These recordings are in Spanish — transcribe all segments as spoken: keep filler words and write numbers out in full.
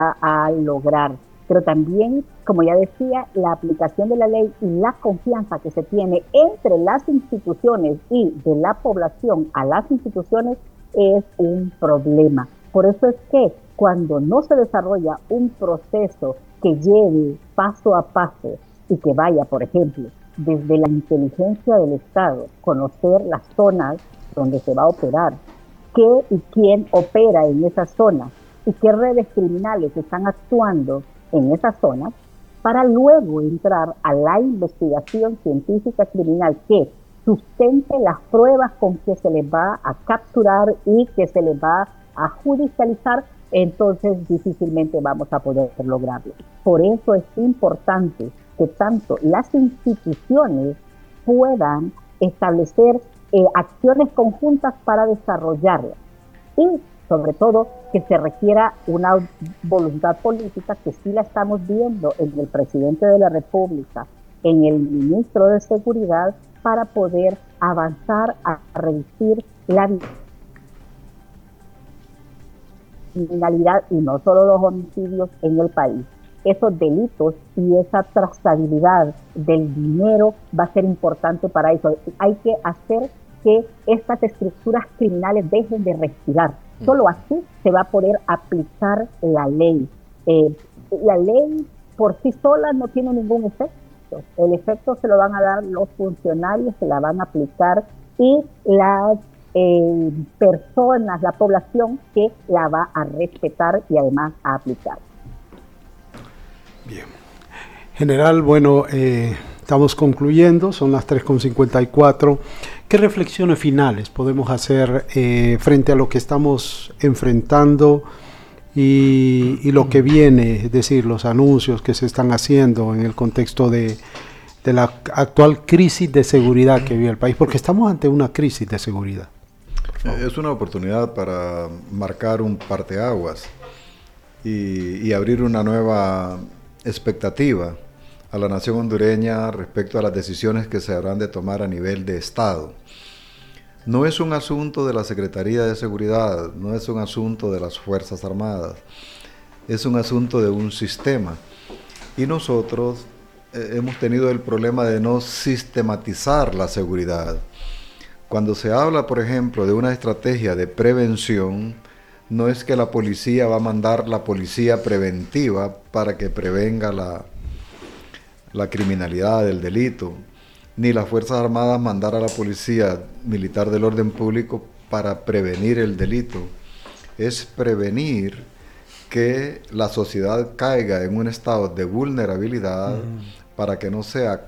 a, a lograr. Pero también, como ya decía, la aplicación de la ley y la confianza que se tiene entre las instituciones y de la población a las instituciones es un problema. Por eso es que cuando no se desarrolla un proceso que lleve paso a paso y que vaya, por ejemplo, desde la inteligencia del Estado, conocer las zonas donde se va a operar, qué y quién opera en esas zonas y qué redes criminales están actuando en esas zonas, para luego entrar a la investigación científica criminal que sustente las pruebas con que se les va a capturar y que se les va a judicializar, entonces difícilmente vamos a poder lograrlo. Por eso es importante que tanto las instituciones puedan establecer eh, acciones conjuntas para desarrollarlas y sobre todo que se requiera una voluntad política, que sí la estamos viendo en el presidente de la República, en el ministro de Seguridad, para poder avanzar a reducir la criminalidad y no solo los homicidios en el país. Esos delitos y esa trazabilidad del dinero va a ser importante para eso. Hay que hacer que estas estructuras criminales dejen de respirar. Solo así se va a poder aplicar la ley. Eh, la ley por sí sola no tiene ningún efecto. El efecto se lo van a dar los funcionarios que la van a aplicar y las eh, personas, la población que la va a respetar y además a aplicar. Bien. General, bueno, eh, estamos concluyendo, son las tres con cincuenta y cuatro. ¿Qué reflexiones finales podemos hacer eh, frente a lo que estamos enfrentando y, y lo que viene, es decir, los anuncios que se están haciendo en el contexto de, de la actual crisis de seguridad que vive el país? Porque estamos ante una crisis de seguridad. Es una oportunidad para marcar un parteaguas y, y abrir una nueva expectativa a la nación hondureña respecto a las decisiones que se habrán de tomar a nivel de Estado. No es un asunto de la Secretaría de Seguridad, no es un asunto de las Fuerzas Armadas, es un asunto de un sistema. Y nosotros eh, hemos tenido el problema de no sistematizar la seguridad. Cuando se habla, por ejemplo, de una estrategia de prevención, no es que la policía va a mandar la policía preventiva para que prevenga la, la criminalidad, el delito, ni las Fuerzas Armadas mandar a la Policía Militar del Orden Público para prevenir el delito. Es prevenir que la sociedad caiga en un estado de vulnerabilidad mm. para que no sea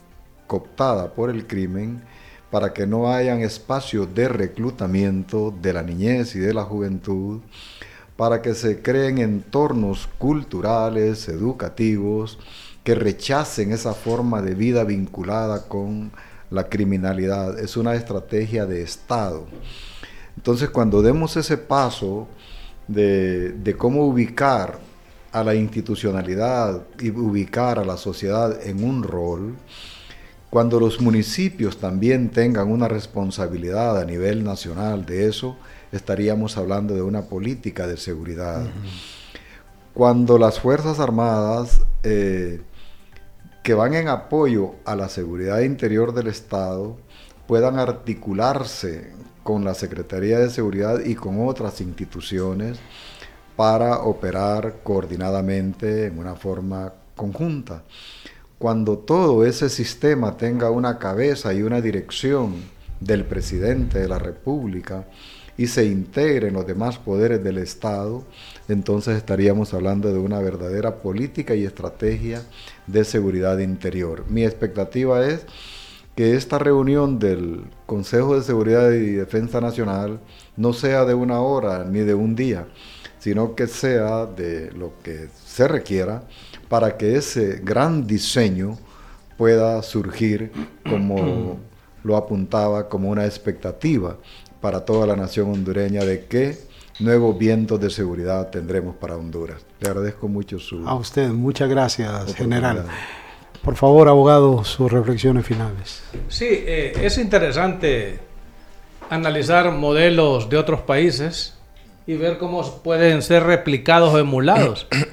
cooptada por el crimen, para que no hayan espacios de reclutamiento de la niñez y de la juventud, para que se creen entornos culturales, educativos, que rechacen esa forma de vida vinculada con la criminalidad. Es una estrategia de Estado. Entonces, cuando demos ese paso de, de cómo ubicar a la institucionalidad y ubicar a la sociedad en un rol, cuando los municipios también tengan una responsabilidad a nivel nacional de eso, estaríamos hablando de una política de seguridad. Uh-huh. Cuando las Fuerzas Armadas eh, que van en apoyo a la seguridad interior del Estado puedan articularse con la Secretaría de Seguridad y con otras instituciones para operar coordinadamente en una forma conjunta. Cuando todo ese sistema tenga una cabeza y una dirección del presidente de la República y se integren los demás poderes del Estado, entonces estaríamos hablando de una verdadera política y estrategia de seguridad interior. Mi expectativa es que esta reunión del Consejo de Seguridad y Defensa Nacional no sea de una hora ni de un día, sino que sea de lo que se requiera para que ese gran diseño pueda surgir, como lo apuntaba, como una expectativa para toda la nación hondureña de qué nuevos vientos de seguridad tendremos para Honduras. Le agradezco mucho su... A usted, muchas gracias, general. Por favor, abogado, sus reflexiones finales. Sí, eh, es interesante analizar modelos de otros países y ver cómo pueden ser replicados o emulados.